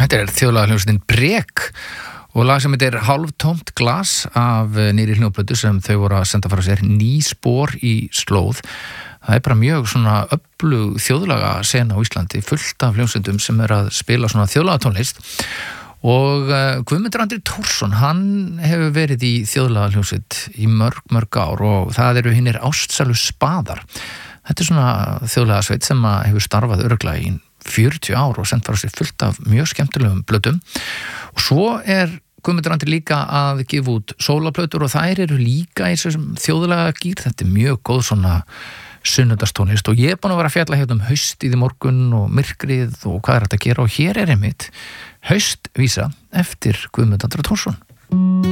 Þetta þjóðlagahljómsveitin Brek og lag sem heitir Hálftómt glas af nýrri hljómplötu sem þau voru að senda frá sér, Ný spor í slóð. Það bara mjög svona öflug þjóðlaga sena á Íslandi, fullt af hljómsveitum sem að spila svona þjóðlagatónlist. Og Guðmundur Andri Tórsson, hann hefur verið í þjóðlagahljómsveit í mörg ár og það eru hinnir ástsælu spaðar. Þetta svona þjóðlagasveit sem hefur starfað örugglega í 40 ár og sendt frá sér fullt af mjög skemmtilegum plötum. Og svo Guðmundur Andri líka að gefa út sólaplötur og þær eru líka í þessum þjóðlaga gír. Þetta mjög góð svona sunnudagstónlist og ég búin að vera að fjalla hérna haustið í morgun og myrkrið og hvað þetta að gera og hér einmitt haustvísa eftir Guðmund Andra Tórsson.